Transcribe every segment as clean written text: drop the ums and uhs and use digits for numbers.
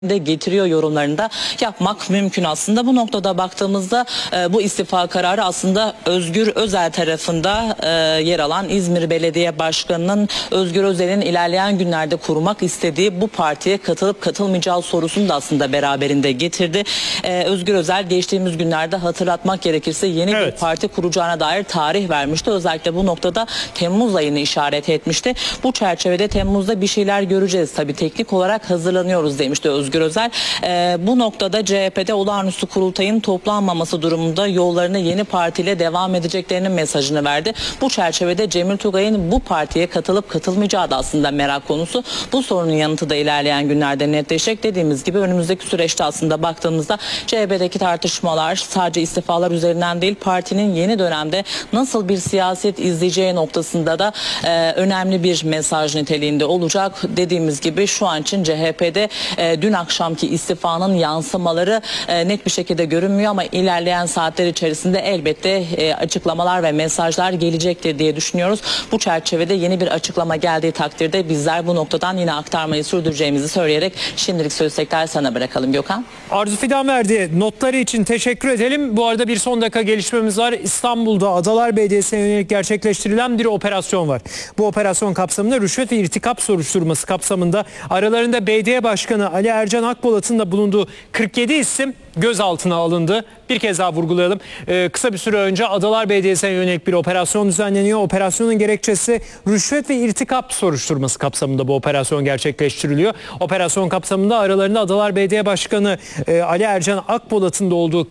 de getiriyor yorumlarında yapmak mümkün aslında. Bu noktada baktığımızda bu istifa kararı aslında Özgür Özel tarafında yer alan İzmir Belediye Başkanı'nın Özgür Özel'in ilerleyen günlerde kurmak istediği bu partiye katılıp katılmayacağı sorusunu da aslında beraberinde getirdi. Özgür Özel geçtiğimiz günlerde hatırlatmak gerekirse yeni bir parti kuracağına dair tarih vermişti. Özellikle bu noktada Temmuz ayını işaret etmişti. Bu çerçevede Temmuz'da bir şeyler göreceğiz. Tabii teknik olarak hazırlanıyoruz demişti Özgür Özel. Bu noktada CHP'de olağanüstü kurultayın toplanmaması durumunda yollarına yeni partiyle devam edeceklerinin mesajını verdi. Bu çerçevede Cemil Tugay'ın bu partiye katılıp katılmayacağı da aslında merak konusu. Bu sorunun yanıtı da ilerleyen günlerde netleşecek. Dediğimiz gibi önümüzdeki süreçte aslında baktığımızda CHP'deki tartışmalar sadece istifalar üzerinden değil, partinin yeni dönemde nasıl bir siyaset izleyeceği noktasında da önemli bir mesaj niteliğinde olacak. Dediğimiz gibi şu an için CHP'de dün akşamki istifanın yansımaları net bir şekilde görünmüyor ama ilerleyen saatler içerisinde elbette açıklamalar ve mesajlar gelecektir diye düşünüyoruz. Bu çerçevede yeni bir açıklama geldiği takdirde bizler bu noktadan yine aktarmayı sürdüreceğimizi söyleyerek şimdilik sözü tekrar sana bırakalım Gökhan. Arzu Fidan verdi. Notları için teşekkür edelim. Bu arada bir son dakika gelişmemiz var. İstanbul'da Adalar Belediyesi'ne yönelik gerçekleştirilen bir operasyon var. Bu operasyon kapsamında rüşvet ve irtikap soruşturması kapsamında aralarında belediye başkanı Ali Ercan Akpolat'ın da bulunduğu 47 isim gözaltına alındı. Bir kez daha vurgulayalım. Kısa bir süre önce Adalar Belediyesi'ne yönelik bir operasyon düzenleniyor. Operasyonun gerekçesi rüşvet ve irtikap soruşturması kapsamında bu operasyon gerçekleştiriliyor. Operasyon kapsamında aralarında Adalar Belediye Başkanı Ali Ercan Akpolat'ın da olduğu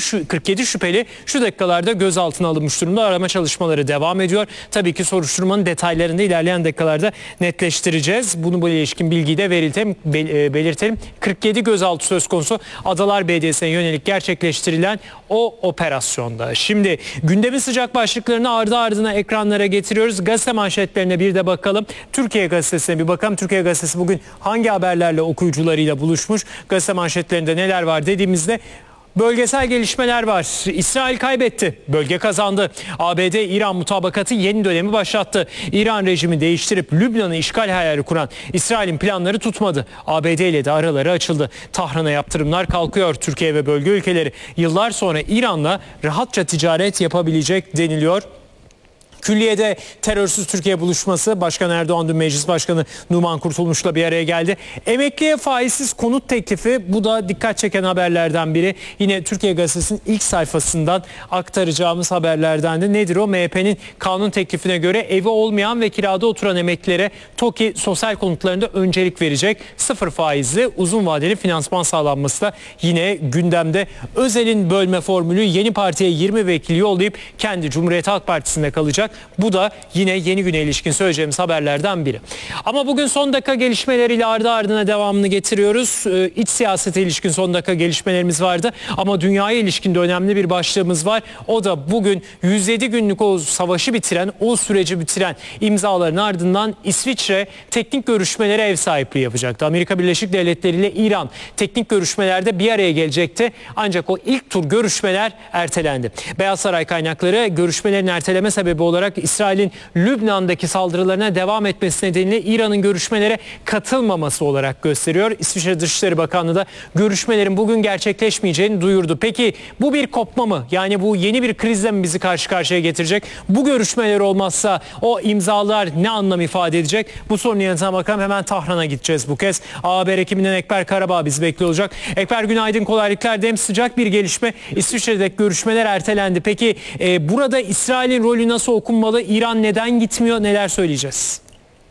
47 şüpheli şu dakikalarda gözaltına alınmış durumda. Arama çalışmaları devam ediyor. Tabii ki soruşturmanın detaylarını da ilerleyen dakikalarda netleştireceğiz. Bu ilişkin bilgiyi de belirtelim. 47 gözaltı söz konusu Adalar Belediyesi'ne yönelik gerçekleştirilen o operasyonda. Şimdi gündemin sıcak başlıklarını ardı ardına ekranlara getiriyoruz. Gazete manşetlerine bir de bakalım. Türkiye Gazetesi'ne bir bakalım. Türkiye Gazetesi bugün hangi haberlerle okuyucularıyla buluşmuş? Gazete manşetlerinde neler var dediğimizde bölgesel gelişmeler var. İsrail kaybetti, bölge kazandı. ABD-İran mutabakatı yeni dönemi başlattı. İran rejimi değiştirip Lübnan'ı işgal hayali kuran İsrail'in planları tutmadı. ABD ile de araları açıldı. Tahran'a yaptırımlar kalkıyor. Türkiye ve bölge ülkeleri yıllar sonra İran'la rahatça ticaret yapabilecek deniliyor. Külliye'de terörsüz Türkiye buluşması, Başkan Erdoğan dün Meclis Başkanı Numan Kurtulmuş'la bir araya geldi. Emekliye faizsiz konut teklifi, bu da dikkat çeken haberlerden biri. Yine Türkiye Gazetesi'nin ilk sayfasından aktaracağımız haberlerden de nedir o? MHP'nin kanun teklifine göre evi olmayan ve kirada oturan emeklilere TOKİ sosyal konutlarında öncelik verecek. Sıfır faizli uzun vadeli finansman sağlanması da yine gündemde. Özel'in bölme formülü, yeni partiye 20 vekil yollayıp kendi Cumhuriyet Halk Partisi'nde kalacak. Bu da yine yeni güne ilişkin söyleyeceğimiz haberlerden biri. Ama bugün son dakika gelişmeleriyle ardı ardına devamını getiriyoruz. İç siyasete ilişkin son dakika gelişmelerimiz vardı. Ama dünyaya ilişkin de önemli bir başlığımız var. O da bugün 107 günlük o savaşı bitiren, o süreci bitiren imzaların ardından İsviçre teknik görüşmelere ev sahipliği yapacaktı. Amerika Birleşik Devletleri ile İran teknik görüşmelerde bir araya gelecekti. Ancak o ilk tur görüşmeler ertelendi. Beyaz Saray kaynakları görüşmelerin erteleme sebebi olarak İsrail'in Lübnan'daki saldırılarına devam etmesi nedeniyle İran'ın görüşmelere katılmaması olarak gösteriyor. İsviçre Dışişleri Bakanlığı da görüşmelerin bugün gerçekleşmeyeceğini duyurdu. Peki bu bir kopma mı? Yani bu yeni bir krizle mi bizi karşı karşıya getirecek? Bu görüşmeler olmazsa o imzalar ne anlam ifade edecek? Bu sorunun yanıtına bakalım. Hemen Tahran'a gideceğiz bu kez. Haber ekibinden Ekber Karabağ bizi bekliyor olacak. Ekber, günaydın, kolaylıklar. Dem sıcak bir gelişme. İsviçre'deki görüşmeler ertelendi. Peki burada İsrail'in rolü nasıl okunmalı? İran neden gitmiyor? Neler söyleyeceğiz?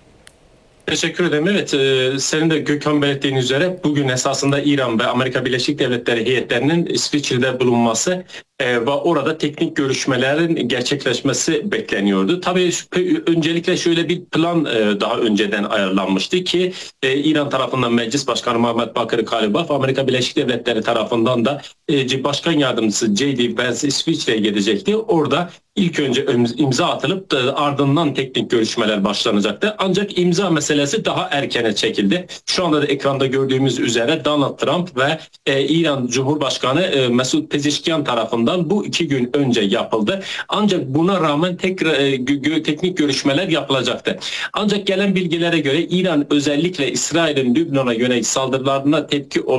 Teşekkür ederim. Evet, senin de Gökhan belirttiğin üzere bugün esasında İran ve Amerika Birleşik Devletleri heyetlerinin İsviçre'de bulunması ve orada teknik görüşmelerin gerçekleşmesi bekleniyordu. Tabii öncelikle şöyle bir plan daha önceden ayarlanmıştı ki İran tarafından Meclis Başkanı Muhammed Bakır Kalibaf, Amerika Birleşik Devletleri tarafından da Başkan Yardımcısı J.D. Vance İsviçre'ye gidecekti. Orada ilk önce imza atılıp ardından teknik görüşmeler başlanacaktı. Ancak imza meselesi daha erkene çekildi. Şu anda da ekranda gördüğümüz üzere Donald Trump ve İran Cumhurbaşkanı Mesut Pezeshkian tarafından tarafından bu 2 gün önce yapıldı. Ancak buna rağmen teknik görüşmeler yapılacaktı. Ancak gelen bilgilere göre İran özellikle İsrail'in Lübnan'a yönelik saldırılarına tepki